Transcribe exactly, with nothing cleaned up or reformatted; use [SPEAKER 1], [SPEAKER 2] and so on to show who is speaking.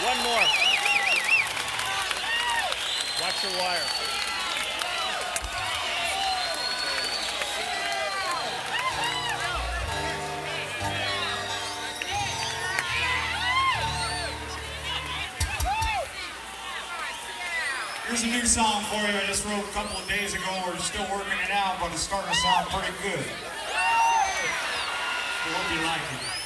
[SPEAKER 1] One more. Watch your wire.
[SPEAKER 2] Here's a new song for you I just wrote a couple of days ago. We're still working it out, but it's starting to sound pretty good. We hope you like it.